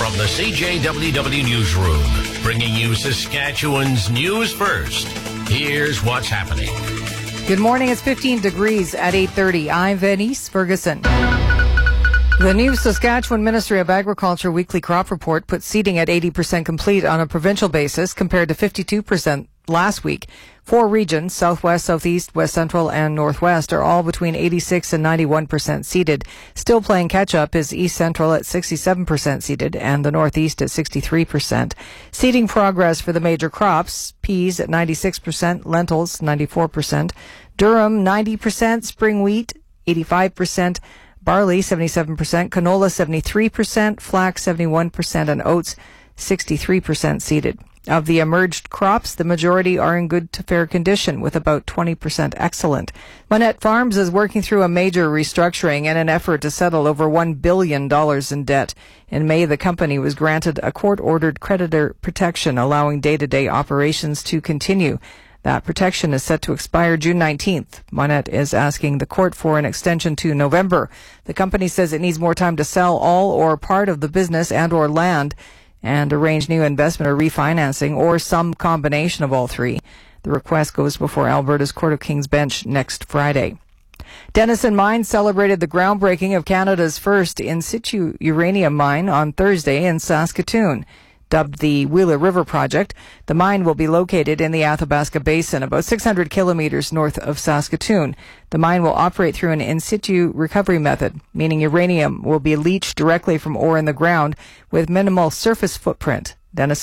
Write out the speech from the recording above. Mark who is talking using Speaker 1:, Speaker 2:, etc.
Speaker 1: From the CJWW Newsroom, bringing you Saskatchewan's news first. Here's what's happening.
Speaker 2: Good morning. It's 15 degrees at 8:30. I'm Venice Ferguson. The new Saskatchewan Ministry of Agriculture weekly crop report puts seeding at 80% complete on a provincial basis compared to 52% last week. 4 regions, Southwest, Southeast, West Central, and Northwest, are all between 86 and 91% seeded. Still playing catch-up is East Central at 67% seeded and the Northeast at 63%. Seeding progress for the major crops: peas at 96%, lentils 94%, durum 90%, spring wheat 85%, barley 77%, canola 73%, flax 71%, and oats 63% seeded. Of the emerged crops, the majority are in good to fair condition, with about 20% excellent. Monette Farms is working through a major restructuring in an effort to settle over $1 billion in debt. In May, the company was granted a court-ordered creditor protection, allowing day-to-day operations to continue. That protection is set to expire June 19th. Monette is asking the court for an extension to November. The company says it needs more time to sell all or part of the business and or land and arrange new investment or refinancing, or some combination of all three. The request goes before Alberta's Court of King's Bench next Friday. Denison Mines celebrated the groundbreaking of Canada's first in situ uranium mine on Thursday in Saskatoon. Dubbed the Wheeler River Project, the mine will be located in the Athabasca Basin, about 600 kilometers north of Saskatoon. The mine will operate through an in situ recovery method, meaning uranium will be leached directly from ore in the ground with minimal surface footprint. Denison